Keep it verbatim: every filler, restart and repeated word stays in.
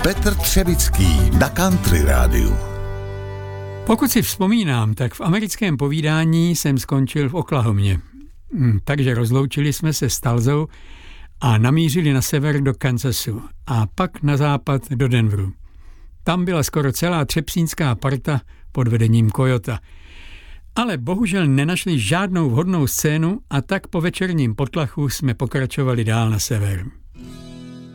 Petr Třevický na Country rádiu. Pokud si vzpomínám, tak v americkém povídání jsem skončil v Oklahomě. Hm, takže rozloučili jsme se s Tulsou a namířili na sever do Kansasu a pak na západ do Denveru. Tam byla skoro celá třepsínská parta pod vedením Kojota. Ale bohužel nenašli žádnou vhodnou scénu a tak po večerním potlachu jsme pokračovali dál na sever.